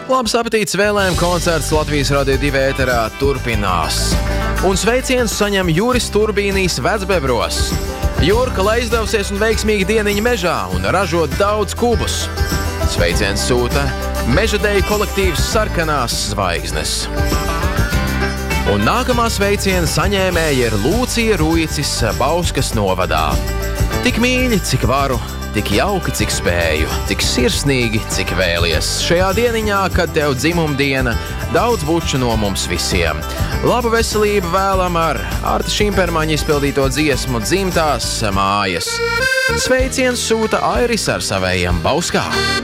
Labs apetītes vēlējumu koncerts Latvijas Radio 2 ēterā turpinās. Un sveiciens saņem Juris Turbīnijas Vecbebros. Jurka, lai izdevusies un veiksmīgi dieniņa mežā un ražot daudz kubus. Sveiciens sūta mežadeju kolektīvs Sarkanās zvaigznes. Un nākamā sveiciena saņēmēja ir Lūcija Ruicis Bauskas novadā. Tik mīļi, cik varu, tik jauki, cik spēju, tik sirsnīgi, cik vēlies. Šajā dieniņā, kad tev dzimumdiena, daudz buču no mums visiem. Labu veselību vēlam ar Arta Šimpermaņa izpildīto dziesmu Dzimtās mājas. Sveiciens sūta Airis ar savējiem Bauskā.